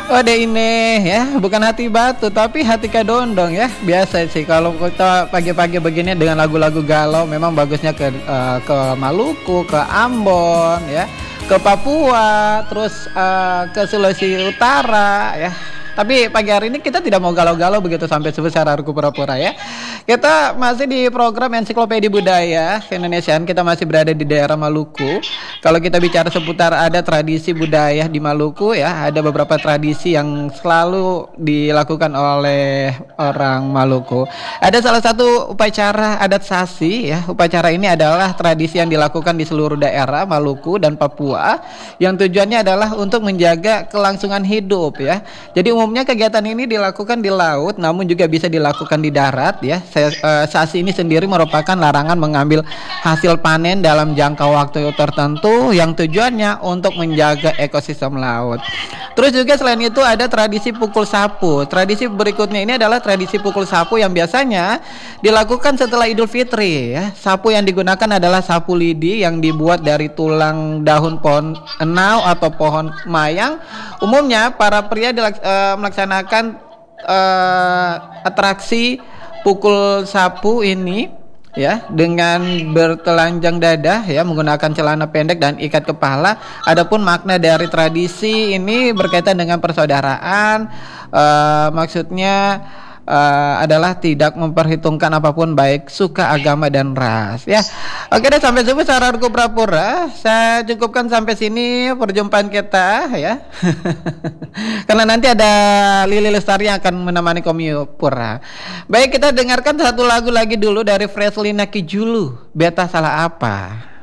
Oh deh ini ya, bukan hati batu tapi hati kadondong ya. Biasa sih kalau kita pagi-pagi begini dengan lagu-lagu galau, memang bagusnya ke Maluku, ke Ambon ya, ke Papua, terus ke Sulawesi Utara ya. Tapi pagi hari ini kita tidak mau galau-galau begitu sampai sebesar Arku Pura-Pura ya. Kita masih di program Ensiklopedia Budaya Keindonesiaan. Kita masih berada di daerah Maluku. Kalau kita bicara seputar ada tradisi budaya di Maluku ya, ada beberapa tradisi yang selalu dilakukan oleh orang Maluku. Ada salah satu upacara adat Sasi ya. Upacara ini adalah tradisi yang dilakukan di seluruh daerah Maluku dan Papua yang tujuannya adalah untuk menjaga kelangsungan hidup ya. Jadi umumnya kegiatan ini dilakukan di laut, namun juga bisa dilakukan di darat ya. Sasi ini sendiri merupakan larangan mengambil hasil panen dalam jangka waktu tertentu yang tujuannya untuk menjaga ekosistem laut. Terus juga selain itu ada tradisi pukul sapu. Tradisi berikutnya ini adalah tradisi pukul sapu yang biasanya dilakukan setelah Idul Fitri ya. Sapu yang digunakan adalah sapu lidi yang dibuat dari tulang daun pohon enau atau pohon mayang. Umumnya para pria melaksanakan atraksi pukul sapu ini ya dengan bertelanjang dada ya, menggunakan celana pendek dan ikat kepala. Adapun makna dari tradisi ini berkaitan dengan persaudaraan, maksudnya adalah tidak memperhitungkan apapun baik suka, agama dan ras ya. Oke deh, sampai jumpa saudaraku Pura-Pura. Saya cukupkan sampai sini perjumpaan kita ya. Karena nanti ada Lili Lestari yang akan menemani Komio Pura. Baik, kita dengarkan satu lagu lagi dulu dari Freslina Kijulu, Beta Salah Apa.